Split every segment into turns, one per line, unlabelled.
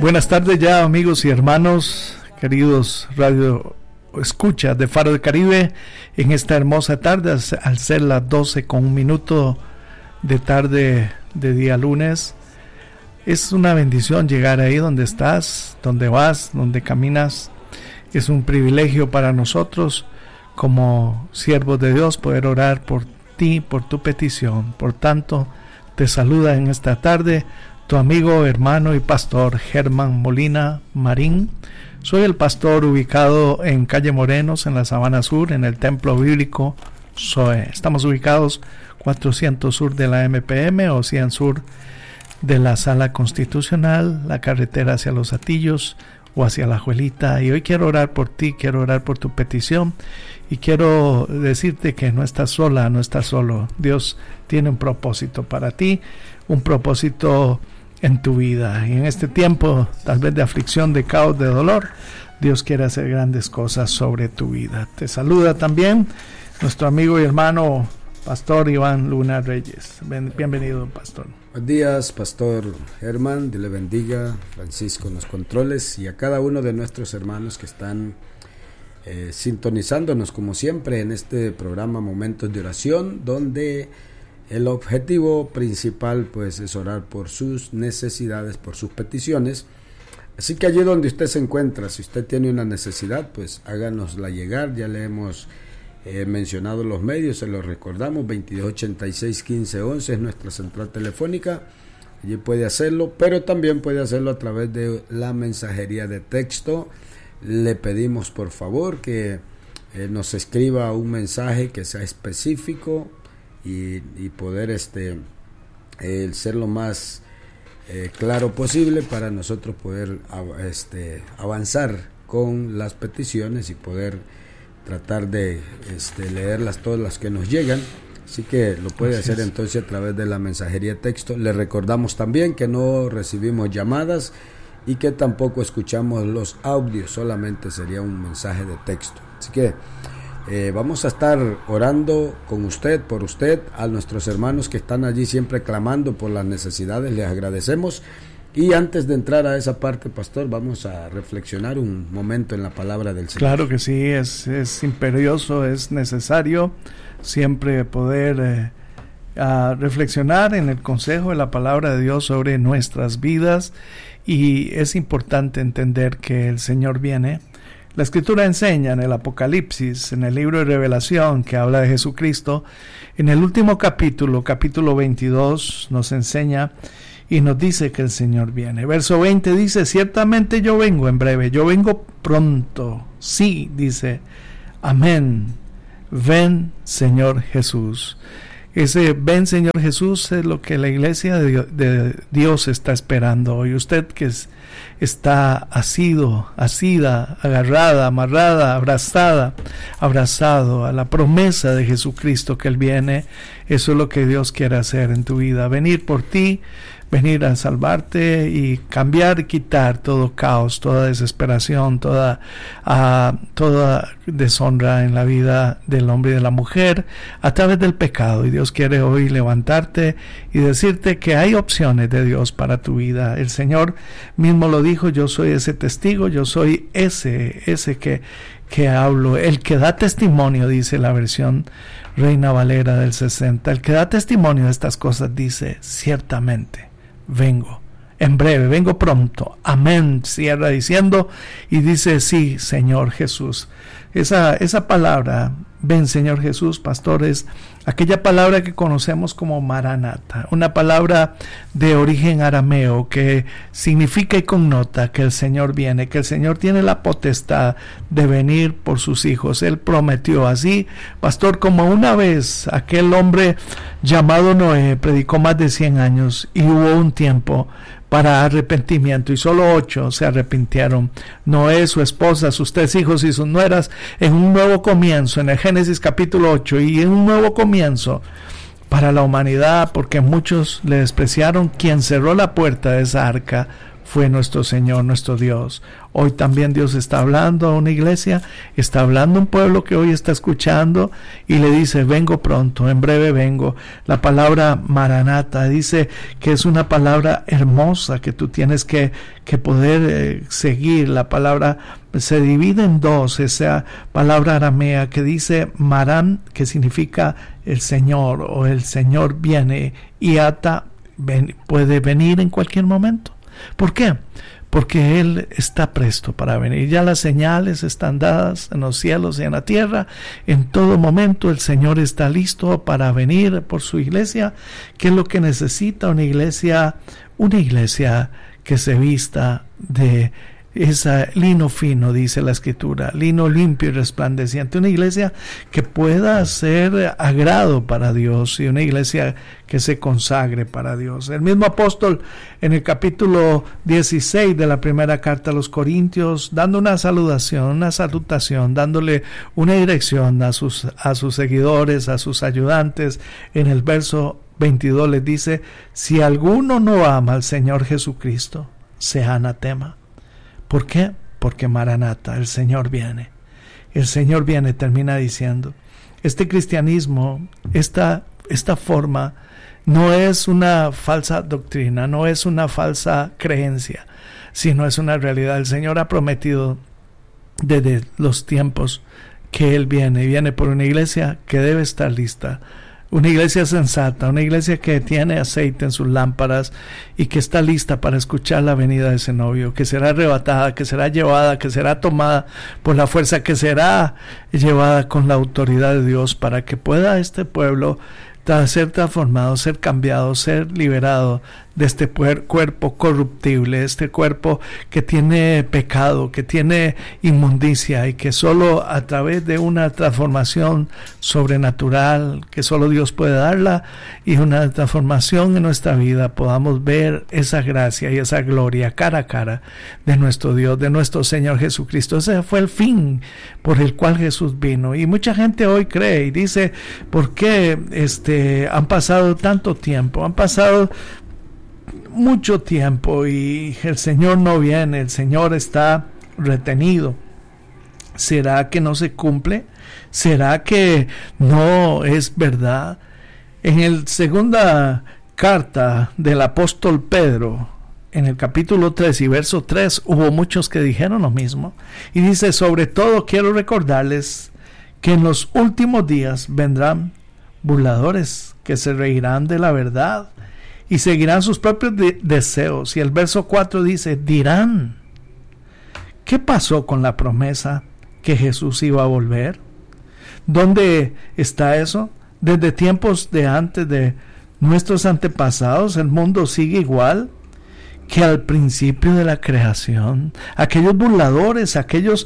Buenas tardes ya, amigos y hermanos, queridos radio escuchas de Faro del Caribe, en esta hermosa tarde, al ser las 12:01 de tarde de día lunes. Es una bendición llegar ahí donde estás, donde vas, donde caminas. Es un privilegio para nosotros como siervos de Dios poder orar por ti, por tu petición. Por tanto, te saluda en esta tarde tu amigo, hermano y pastor Germán Molina Marín. Soy el pastor ubicado en calle Morenos, en la Sabana Sur, en el Templo Bíblico Zoe. Estamos ubicados 400 sur de la MPM o 100 sur de la Sala Constitucional, la carretera hacia Los Atillos o hacia La Juelita. Y hoy quiero orar por ti, quiero orar por tu petición y quiero decirte que no estás sola, no estás solo. Dios tiene un propósito para ti, un propósito en tu vida, y en este tiempo tal vez de aflicción, de caos, de dolor, Dios quiere hacer grandes cosas sobre tu vida. Te saluda también nuestro amigo y hermano pastor Iván Luna Reyes. Bienvenido, pastor.
Buenos días, pastor Germán, Dios le bendiga, Francisco en los controles y a cada uno de nuestros hermanos que están sintonizándonos como siempre en este programa Momentos de Oración, donde el objetivo principal pues es orar por sus necesidades, por sus peticiones. Así que allí donde usted se encuentra, si usted tiene una necesidad, pues háganosla llegar. Ya le hemos mencionado los medios, se los recordamos, 2286-1511 es nuestra central telefónica. Allí puede hacerlo, pero también puede hacerlo a través de la mensajería de texto. Le pedimos por favor que nos escriba un mensaje que sea específico y poder ser lo más claro posible para nosotros poder avanzar con las peticiones y poder tratar de leerlas todas las que nos llegan. Así que lo puede hacer entonces a través de la mensajería de texto. Le recordamos también que no recibimos llamadas y que tampoco escuchamos los audios, solamente sería un mensaje de texto. Así que vamos a estar orando con usted, por usted, a nuestros hermanos que están allí siempre clamando por las necesidades, les agradecemos. Y antes de entrar a esa parte, pastor, vamos a reflexionar un momento en la palabra del Señor.
Claro que sí, es imperioso, es necesario siempre poder reflexionar en el consejo de la palabra de Dios sobre nuestras vidas, y es importante entender que el Señor viene. La Escritura enseña en el Apocalipsis, en el libro de Revelación, que habla de Jesucristo, en el último capítulo 22, nos enseña y nos dice que el Señor viene. Verso 20 dice: ciertamente yo vengo en breve, yo vengo pronto. Sí, dice, amén. Ven, Señor Jesús. Ese ven, Señor Jesús, es lo que la iglesia de Dios está esperando hoy. Usted que está asida, agarrada, amarrada, abrazado a la promesa de Jesucristo que Él viene, eso es lo que Dios quiere hacer en tu vida, venir por ti, venir a salvarte y cambiar y quitar todo caos, toda desesperación, toda deshonra en la vida del hombre y de la mujer a través del pecado. Y Dios quiere hoy levantarte y decirte que hay opciones de Dios para tu vida. El Señor mismo lo dijo: yo soy ese testigo, yo soy ese que hablo, el que da testimonio, dice la versión Reina Valera del 60, el que da testimonio de estas cosas dice: ciertamente vengo en breve, vengo pronto, amén. Cierra diciendo y dice: sí, Señor Jesús. Esa palabra, ven, Señor Jesús, pastor, es aquella palabra que conocemos como Maranata, una palabra de origen arameo que significa y connota que el Señor viene, que el Señor tiene la potestad de venir por sus hijos. Él prometió así, pastor, como una vez aquel hombre llamado Noé predicó más de 100 años y hubo un tiempo para arrepentimiento y solo 8 se arrepintieron: Noé, su esposa, sus 3 hijos y sus nueras, en un nuevo comienzo, en el Génesis capítulo 8, y en un nuevo comienzo para la humanidad, porque muchos le despreciaron. Quien cerró la puerta de esa arca fue nuestro Señor, nuestro Dios. Hoy también Dios está hablando a una iglesia, está hablando a un pueblo que hoy está escuchando y le dice, vengo pronto, en breve vengo. La palabra Maranata dice que es una palabra hermosa que tú tienes que poder seguir. La palabra se divide en dos, esa palabra aramea que dice Marán, que significa el Señor o el Señor viene, y Ata puede venir en cualquier momento. ¿Por qué? Porque Él está presto para venir. Ya las señales están dadas en los cielos y en la tierra. En todo momento el Señor está listo para venir por su iglesia. ¿Qué es lo que necesita una iglesia? Una iglesia que se vista de ese lino fino, dice la Escritura, lino limpio y resplandeciente, una iglesia que pueda ser agrado para Dios y una iglesia que se consagre para Dios. El mismo apóstol en el capítulo 16 de la primera carta a los Corintios, dando una salutación, dándole una dirección a sus seguidores, a sus ayudantes, en el verso 22 les dice, si alguno no ama al Señor Jesucristo, sea anatema. ¿Por qué? Porque Maranata, el Señor viene. El Señor viene, termina diciendo. Este cristianismo, esta forma, no es una falsa doctrina, no es una falsa creencia, sino es una realidad. El Señor ha prometido desde los tiempos que Él viene por una iglesia que debe estar lista. Una iglesia sensata, una iglesia que tiene aceite en sus lámparas y que está lista para escuchar la venida de ese novio, que será arrebatada, que será llevada, que será tomada por la fuerza, que será llevada con la autoridad de Dios para que pueda este pueblo ser transformado, ser cambiado, ser liberado de este cuerpo corruptible, este cuerpo que tiene pecado, que tiene inmundicia y que solo a través de una transformación sobrenatural que solo Dios puede darla y una transformación en nuestra vida podamos ver esa gracia y esa gloria cara a cara de nuestro Dios, de nuestro Señor Jesucristo. Ese fue el fin por el cual Jesús vino y mucha gente hoy cree y dice, ¿por qué han pasado tanto tiempo? Han pasado mucho tiempo y el Señor no viene, el Señor está retenido. ¿Será que no se cumple? ¿Será que no es verdad? En la segunda carta del apóstol Pedro, en el capítulo 3 y verso 3, hubo muchos que dijeron lo mismo. Y dice, sobre todo quiero recordarles que en los últimos días vendrán burladores que se reirán de la verdad y seguirán sus propios deseos. Y el verso 4 dice, dirán, ¿qué pasó con la promesa que Jesús iba a volver? ¿Dónde está eso? Desde tiempos de antes de nuestros antepasados, el mundo sigue igual que al principio de la creación. Aquellos burladores, aquellos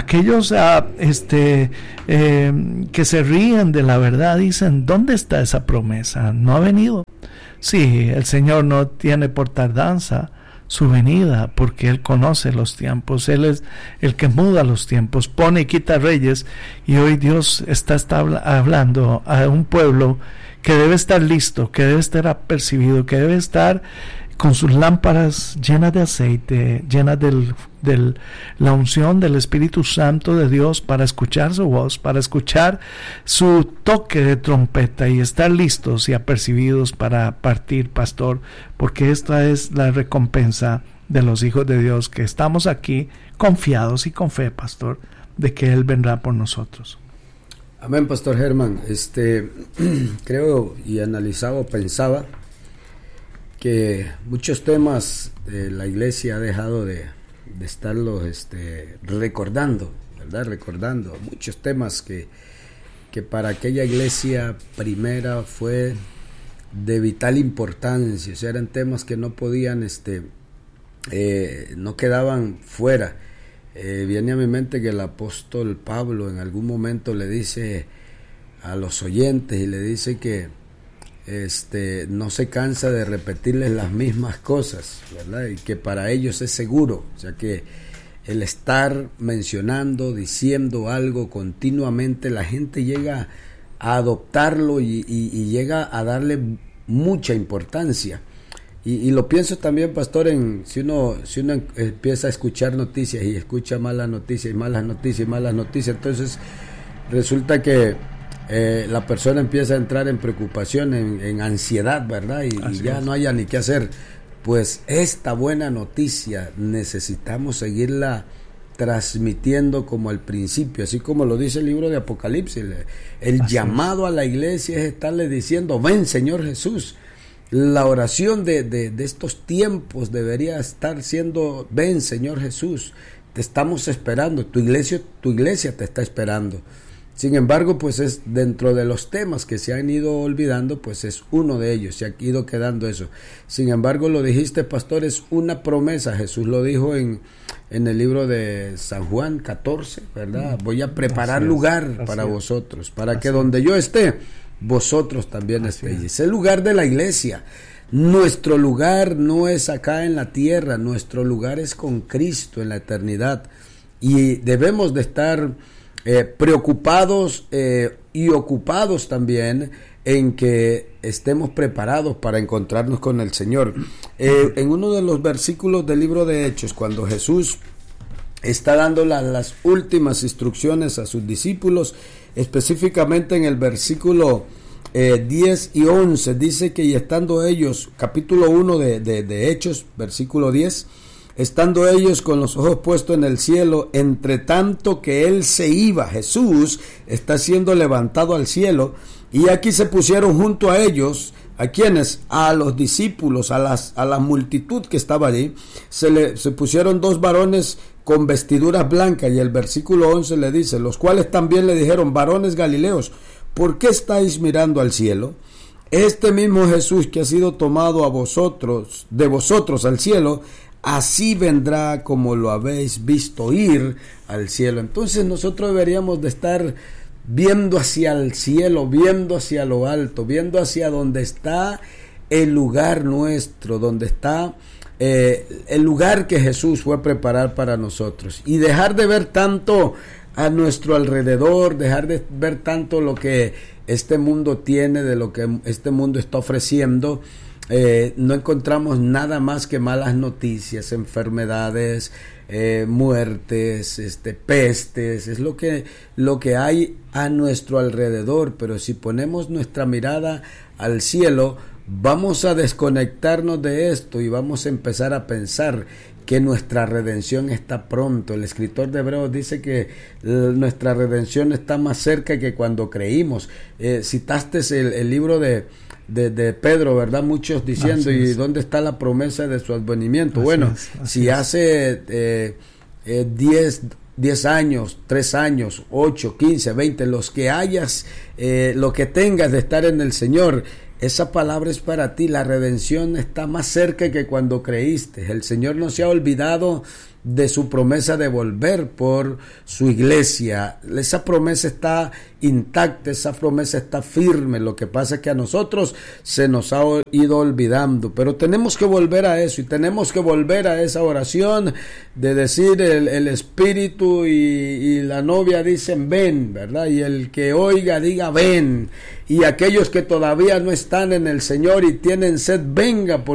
que se ríen de la verdad, dicen, ¿dónde está esa promesa? No ha venido. Sí, el Señor no tiene por tardanza su venida, porque Él conoce los tiempos. Él es el que muda los tiempos, pone y quita reyes, y hoy Dios está hablando a un pueblo que debe estar listo, que debe estar apercibido, que debe estar con sus lámparas llenas de aceite, llenas de la unción del Espíritu Santo de Dios para escuchar su voz, para escuchar su toque de trompeta y estar listos y apercibidos para partir, pastor, porque esta es la recompensa de los hijos de Dios, que estamos aquí confiados y con fe, pastor, de que Él vendrá por nosotros.
Amén, pastor Germán. Creo y analizaba, pensaba que muchos temas la iglesia ha dejado de estarlos recordando, ¿verdad? Recordando muchos temas que para aquella iglesia primera fue de vital importancia, o sea, eran temas que no podían, no quedaban fuera. Viene a mi mente que el apóstol Pablo en algún momento le dice a los oyentes y le dice que no se cansa de repetirles las mismas cosas, ¿verdad? Y que para ellos es seguro, o sea que el estar mencionando, diciendo algo continuamente, la gente llega a adoptarlo y llega a darle mucha importancia. Y lo pienso también, pastor, en si uno empieza a escuchar noticias y escucha malas noticias y malas noticias y malas noticias, entonces resulta que la persona empieza a entrar en preocupación, en ansiedad, ¿verdad? Y ya no haya ni qué hacer. Pues esta buena noticia necesitamos seguirla transmitiendo como al principio, así como lo dice el libro de Apocalipsis. El llamado a la iglesia es estarle diciendo: ven, Señor Jesús. La oración de estos tiempos debería estar siendo: ven, Señor Jesús, te estamos esperando, tu iglesia te está esperando. Sin embargo, pues es dentro de los temas que se han ido olvidando, pues es uno de ellos, se ha ido quedando eso. Sin embargo, lo dijiste, pastor, es una promesa. Jesús lo dijo en el libro de San Juan 14, ¿verdad? Voy a preparar lugar para vosotros, para que donde yo esté, vosotros también estéis. Es el lugar de la iglesia. Nuestro lugar no es acá en la tierra, nuestro lugar es con Cristo en la eternidad. Y debemos de estar preocupados y ocupados también en que estemos preparados para encontrarnos con el Señor. En uno de los versículos del libro de Hechos, cuando Jesús está dando las últimas instrucciones a sus discípulos, específicamente en el versículo 10 y 11, dice que y estando ellos, capítulo 1 de Hechos, versículo 10, estando ellos con los ojos puestos en el cielo, entre tanto que él se iba, Jesús está siendo levantado al cielo, y aquí se pusieron junto a ellos, ¿a quiénes? A los discípulos, a la multitud que estaba allí, se pusieron dos varones con vestiduras blancas, y el versículo 11 le dice: los cuales también le dijeron: varones galileos, ¿por qué estáis mirando al cielo? Este mismo Jesús que ha sido tomado de vosotros al cielo, así vendrá como lo habéis visto ir al cielo. Entonces nosotros deberíamos de estar viendo hacia el cielo, viendo hacia lo alto, viendo hacia donde está el lugar nuestro, donde está el lugar que Jesús fue a preparar para nosotros, y dejar de ver tanto a nuestro alrededor, dejar de ver tanto lo que este mundo tiene, de lo que este mundo está ofreciendo. No encontramos nada más que malas noticias, enfermedades, muertes, pestes, es lo que hay a nuestro alrededor. Pero si ponemos nuestra mirada al cielo, vamos a desconectarnos de esto y vamos a empezar a pensar que nuestra redención está pronto. El escritor de Hebreos dice que nuestra redención está más cerca que cuando creímos. Citaste el libro de Pedro, ¿verdad? Muchos diciendo: ¿y dónde está la promesa de su advenimiento? Si hace 10 años, 3 años, 8, 15, 20, los que hayas, lo que tengas de estar en el Señor, esa palabra es para ti. La redención está más cerca que cuando creíste. El Señor no se ha olvidado de su promesa de volver por su iglesia. Esa promesa está intacta, esa promesa está firme. Lo que pasa es que a nosotros se nos ha ido olvidando, pero tenemos que volver a eso, y tenemos que volver a esa oración de decir: el Espíritu y la novia dicen ven, ¿verdad? Y el que oiga diga ven, y aquellos que todavía no están en el Señor y tienen sed, venga,